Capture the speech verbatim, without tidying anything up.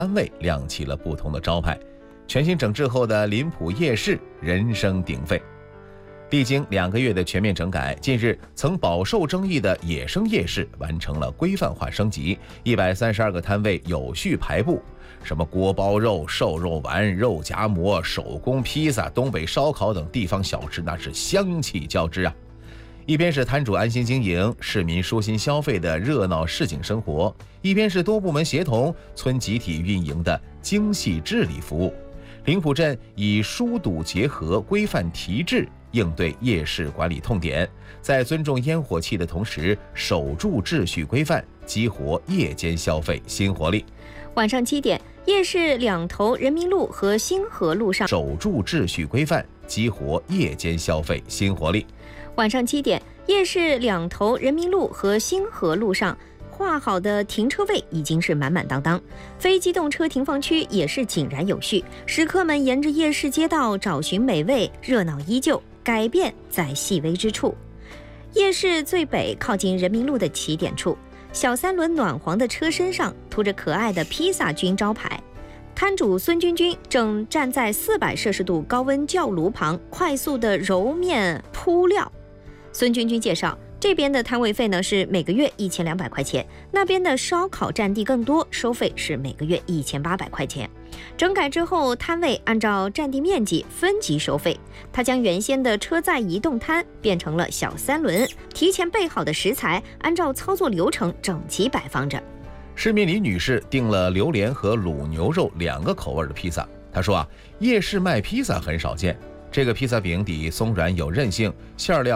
摊位亮起了不同的招牌。全新整治后的临浦夜市人声鼎沸。历经两个月的全面整改，近日曾饱受争议的野生夜市完成了规范化升级，一百三十二个摊位有序排布，什么锅包肉、瘦肉丸、肉夹馍、手工披萨、东北烧烤等地方小吃，那是香气交织啊！一边是摊主安心经营、市民舒心消费的热闹市井生活，一边是多部门协同、村集体运营的精细治理服务。临浦镇以疏堵结合、规范提质应对夜市管理痛点，在尊重烟火气的同时，守住秩序规范，激活夜间消费新活力。 晚上七点，夜市两头人民路和星河路上守住秩序规范，激活夜间消费新活力。 晚上七点，夜市两头人民路和星河路上划好的停车位已经是满满当当，非机动车停放区也是井然有序，食客们沿着夜市街道找寻美味，热闹依旧，改变在细微之处。夜市最北靠近人民路的起点处，小三轮暖黄的车身上涂着可爱的披萨君招牌，摊主孙君君正站在四百摄氏度高温窖炉旁，快速的揉面铺料。孙君君介绍，这边的摊位费呢是每个月一千两百块钱，那边的烧烤占地更多，收费是每个月一千八百块钱。整改之后，摊位按照占地面积分级收费。他将原先的车载移动摊变成了小三轮，提前备好的食材按照操作流程整齐摆放着。 市民李女士订了榴莲和卤牛肉两个口味的披萨。她说啊，夜市卖披萨很少见，这个披萨饼底松软有韧性，馅料